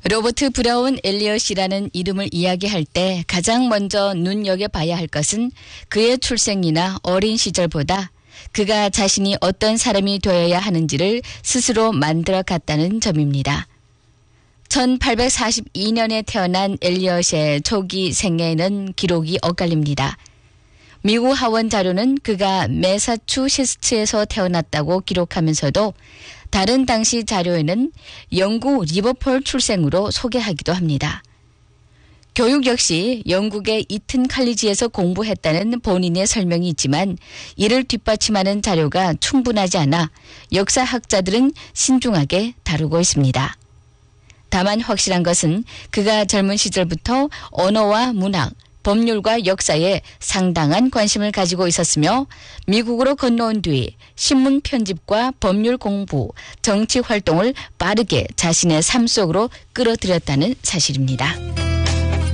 로버트 브라운 엘리엇이라는 이름을 이야기할 때 가장 먼저 눈여겨봐야 할 것은 그의 출생이나 어린 시절보다 그가 자신이 어떤 사람이 되어야 하는지를 스스로 만들어 갔다는 점입니다. 1842년에 태어난 엘리엇의 초기 생애에는 기록이 엇갈립니다. 미국 하원 자료는 그가 매사추세츠에서 태어났다고 기록하면서도 다른 당시 자료에는 영국 리버풀 출생으로 소개하기도 합니다. 교육 역시 영국의 이튼 칼리지에서 공부했다는 본인의 설명이 있지만 이를 뒷받침하는 자료가 충분하지 않아 역사학자들은 신중하게 다루고 있습니다. 다만 확실한 것은 그가 젊은 시절부터 언어와 문학, 법률과 역사에 상당한 관심을 가지고 있었으며 미국으로 건너온 뒤 신문 편집과 법률 공부, 정치 활동을 빠르게 자신의 삶 속으로 끌어들였다는 사실입니다.